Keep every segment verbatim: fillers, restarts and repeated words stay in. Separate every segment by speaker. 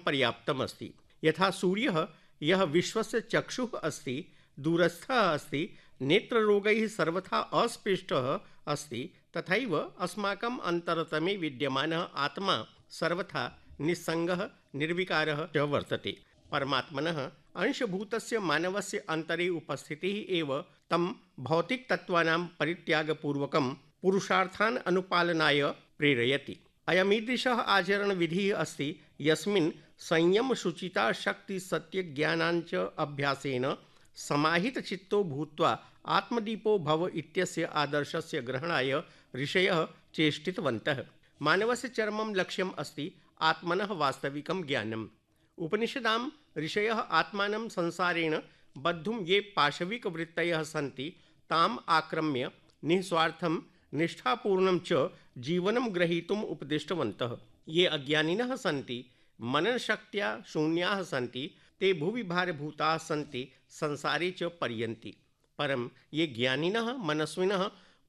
Speaker 1: पर्याप्तमस्ति। यथा सूर्यः यः विश्वस्य चक्षुः अस्ति, दूरस्थः अस्ति, नेत्ररोगैः सर्वथा अस्पृष्टः अस्ति, तथैव अस्माकम् अन्तरतमे विद्यमानः आत्मा सर्वथा निस्सङ्गः निर्विकारः च वर्तते। परमात्मनः अंशभूतस्य मानवस्य अंतरे उपस्थितिः एव तं भौतिकतत्त्वानां परित्यागपूर्वकं पुरुषार्थान् अनुपालनाय प्रेरयति। अयमीदृशः आचरणविधिः अस्ति यस्मिन् संयम शुचिता शक्ति सत्य ज्ञानाञ्च अभ्यासेन समाहितचित्तो भूत्वा आत्मदीपो भव इत्यस्य आदर्शस्य ग्रहणाय ऋषयः चेष्टितवन्तः। मानवस्य चरमं लक्ष्यम् अस्ति आत्मनः वास्तविकं ज्ञानम्। उपनिषदां ऋषयः आत्मानं संसारेण बद्धुं ये पाशविकवृत्तयः सन्ति ताम् आक्रम्य निस्वार्थं निष्ठापूर्णं च जीवनं ग्रहीतुम् उपदिष्टवन्तः। ये अज्ञानिनः सन्ति, मननशक्त्या शून्याः सन्ति, ते भुवि भारभूताः सन्ति, संसारे च पर्यन्ति। परं ये ज्ञानिनः मनस्विनः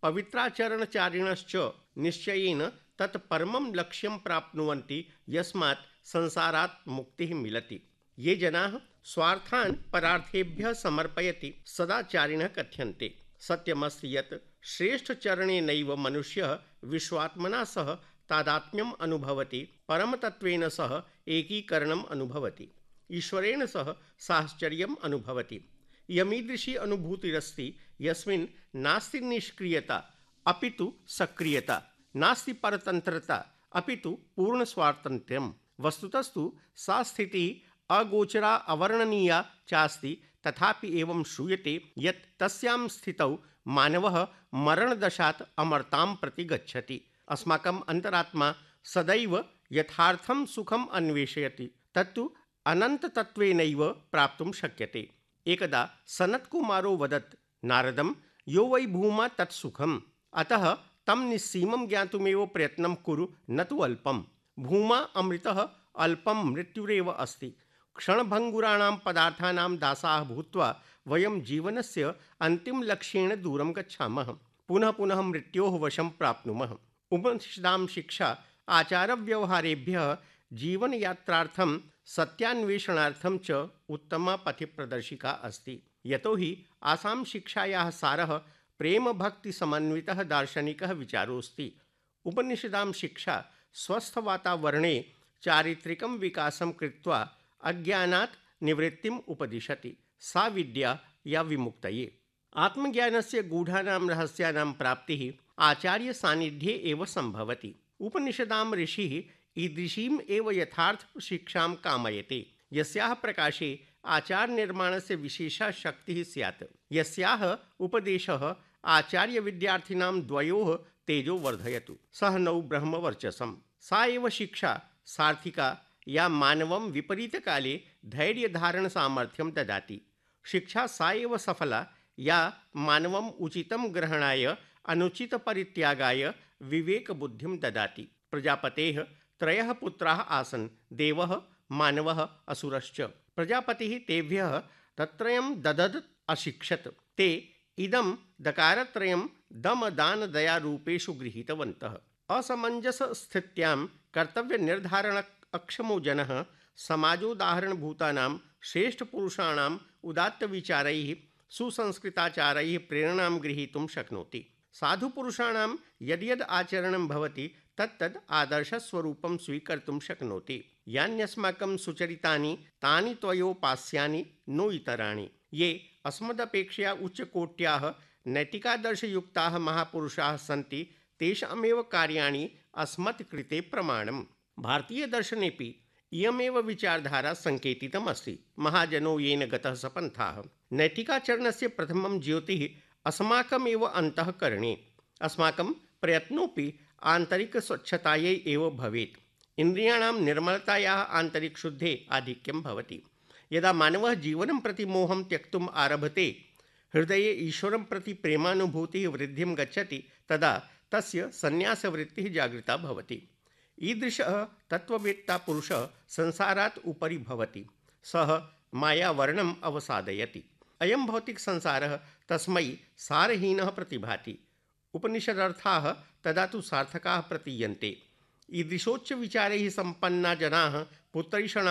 Speaker 1: पवित्राचरणचारिणश्च निश्चयेन तत् परमं लक्ष्यं प्राप्नुवन्ति यस्मात् संसारात् मुक्तिः मिलति। ये जनाः स्वार्थान् परार्थेभ्यः समर्पयति सदाचारिणः कथ्यन्ते। सत्यमस्ति यत् श्रेष्ठचरणेनैव मनुष्यः विश्वात्मना सह तादात्म्यम् अनुभवति, परमतत्त्वेन सह एकीकरणम् अनुभवति, ईश्वरेण सह साहचर्यम् अनुभवति। यमीदृशी अनुभूतिरस्ति यस्मिन् नास्ति निष्क्रियता अपितु सक्रियता, नास्ति परतन्त्रता अपितु पूर्णस्वातन्त्र्यम्। वस्तुतस्तु सा स्थितिः अगोचरा अवर्णनीया चास्ति, तथापि एवं श्रूयते यत् तस्यां स्थितौ मानवः मरणदशात् अमरतां प्रति गच्छति। अस्माकम् अंतरात्मा सदैव यथार्थं सुखम् अन्वेषयति, तत्तु अनन्ततत्त्वेनैव प्राप्तुं शक्यते। एकदा सनत्कुमारो वदत् नारदं, यो वै भूमा तत् सुखम्, अतः तं निस्सीमं ज्ञातुमेव प्रयत्नं कुरु, न तु अल्पम्। भूमा अमृतः, अल्पं मृत्युरेव अस्ति। क्षणभङ्गुराणां पदार्थानां दासाः भूत्वा वयं जीवनस्य अन्तिमलक्ष्येण दूरं गच्छामः, पुनः पुनः मृत्योः वशं प्राप्नुमः। उपनिषदां शिक्षा आचारव्यवहारेभ्यः जीवनयात्रार्थं सत्यान्वेषणार्थं च उत्तमा पथिप्रदर्शिका अस्ति। यतो हि आसां शिक्षायाः सारः प्रेमभक्तिसमन्वितः दार्शनिकः विचारोऽस्ति। उपनिषदां शिक्षा स्वस्थवातावरणे चारित्रिकं विकासं कृत्वा अज्ञानात् निवृत्तिम् उपदिशति। सा विद्या या विमुक्तये। आत्मज्ञानस्य गूढानां रहस्यानां प्राप्तिः आचार्य सान्निध्ये एव संभवति। उपनिषदां ऋषिः ईदृशीम् एव यथार्थ शिक्षां कामयते, यस्याः प्रकाशे आचार निर्माणस्य विशेषा शक्तिः स्यात्, यस्याः उपदेशः आचार्य विद्यार्थिनां द्वयोः तेजो वर्धयतु। सह नौ ब्रह्मवर्चसम्। सा एव शिक्षा सार्थिका या मानवं विपरीतकाले धैर्यधारण सामर्थ्यं ददाति। शिक्षा सा एव सफला या मानवम् उचितं ग्रहणाय अनुचित परित्यागाय विवेकबुद्धिं ददाति। प्रजापतेः त्रयः पुत्राः आसन्, देवः, मानवः, असुरश्च। प्रजापतिः तेभ्यः तत्त्रयं ददत् अशिक्षत्। ते इदं दकारत्रयं दमदानदयारूपेषु गृहीतवन्तः। असमञ्जसस्थित्यां कर्तव्यनिर्धारण अक्षमो जनः समाजोदाहरणभूतानां श्रेष्ठपुरुषाणाम् उदात्तविचारैः सुसंस्कृताचारैः प्रेरणां गृहीतुं शक्नोति। साधुपुरुषाणां यद् यद् आचरणं भवति तत्तद् आदर्शस्वरूपं स्वीकर्तुं शक्नोति। यान्यस्माकं सुचरितानि तानि त्वयोपास्यानि नो इतराणि। ये अस्मदपेक्षया उच्चकोट्याः नैतिकादर्शयुक्ताः महापुरुषाः सन्ति तेषामेव कार्याणि अस्मत् कृते प्रमाणम्। भारतीयदर्शनेपि इयमेव विचारधारा सङ्केतितम् अस्ति। महाजनो येन गतः स पन्थाः। नैतिकाचरणस्य प्रथमं ज्योतिः अस्माकमेव अन्तःकरणे। अस्माकं प्रयत्नोऽपि आन्तरिकस्वच्छतायै एव भवेत्। इन्द्रियाणां निर्मलतायाः आन्तरिकशुद्धेः आधिक्यं भवति। यदा मानवः जीवनं प्रति मोहं त्यक्तुम् आरभते, हृदये ईश्वरं प्रति प्रेमानुभूतिः वृद्धिं गच्छति, तदा तस्य संन्यासवृत्तिः जागृता भवति। ईदृशः तत्त्ववेत्ता पुरुषः संसारात् उपरि भवति। सः मायावर्णम् अवसादयति। अयं भौतिकसंसारः तस्मै सारहीनः प्रतिभाति। उपनिषदर्थाः तदा तु सार्थकाः प्रतीयन्ते। ईदृशोच्चविचारैः सम्पन्ना जनाः पुत्रैषणां